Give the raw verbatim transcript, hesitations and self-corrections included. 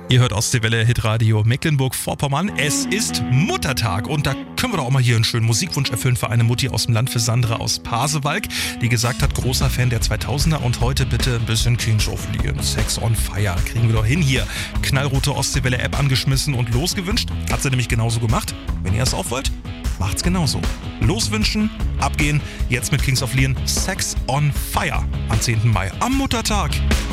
Ihr hört Ostseewelle Hitradio Mecklenburg-Vorpommern. Es ist Muttertag und da können wir doch auch mal hier einen schönen Musikwunsch erfüllen für eine Mutti aus dem Land, für Sandra aus Pasewalk, die gesagt hat, großer Fan der zweitausender und heute bitte ein bisschen Kings of Leon, Sex on Fire. Kriegen wir doch hin hier. Knallrote Ostseewelle-App angeschmissen und losgewünscht. Hat sie nämlich genauso gemacht. Wenn ihr es auch wollt, macht's genauso. Loswünschen, abgehen, jetzt mit Kings of Leon, Sex on Fire am zehnten Mai, am Muttertag.